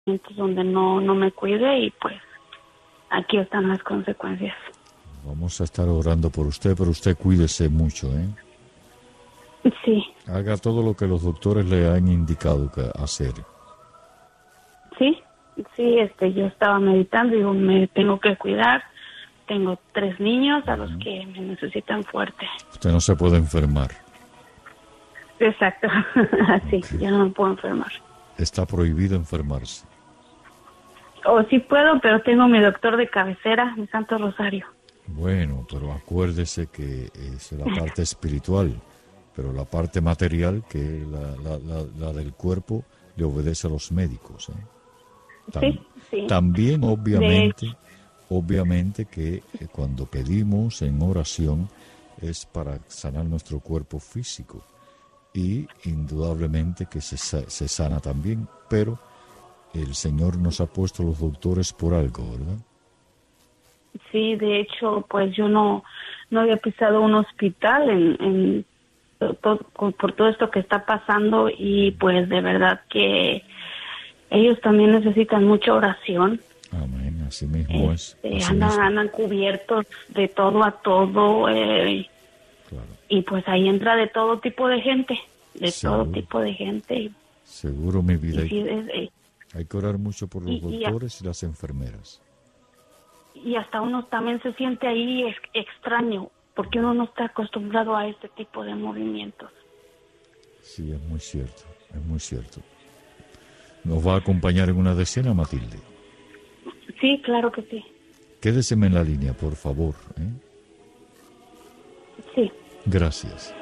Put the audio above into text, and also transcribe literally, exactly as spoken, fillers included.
donde no, no me cuide y pues aquí están las consecuencias. Vamos a estar orando por usted, pero usted cuídese mucho, ¿eh? Sí. Haga todo lo que los doctores le han indicado que hacer. Sí, sí, este, yo estaba meditando y digo, me tengo que cuidar. Tengo tres niños a los que me necesitan fuerte. Usted no se puede enfermar. Exacto, así, Okay. yo no me puedo enfermar. Está prohibido enfermarse. O sí puedo, pero tengo mi doctor de cabecera, mi Santo Rosario. Bueno, pero acuérdese que es la parte espiritual, pero la parte material, que es la, la, la, la del cuerpo, le obedece a los médicos, ¿eh? Tam, Sí, sí. También, obviamente, De... obviamente que eh, cuando pedimos en oración es para sanar nuestro cuerpo físico y indudablemente que se, se sana también, pero el Señor nos ha puesto los doctores por algo, ¿verdad? Sí, de hecho, pues yo no, no había pisado un hospital en, en todo, por todo esto que está pasando y pues de verdad que ellos también necesitan mucha oración. Amén, así mismo es. Este, Así andan, mismo. andan cubiertos de todo a todo eh, Claro. y pues ahí entra de todo tipo de gente, de Seguro. todo tipo de gente. Seguro, mi vida. Y, sí, Hay, es, eh, hay que orar mucho por los y, y, doctores y las enfermeras. y hasta uno también se siente ahí ex- extraño, porque uno no está acostumbrado a este tipo de movimientos. Sí, es muy cierto, es muy cierto. ¿Nos va a acompañar en una decena, Matilde? Sí, claro que sí. Quédeseme en la línea, por favor, ¿eh? Sí. Gracias.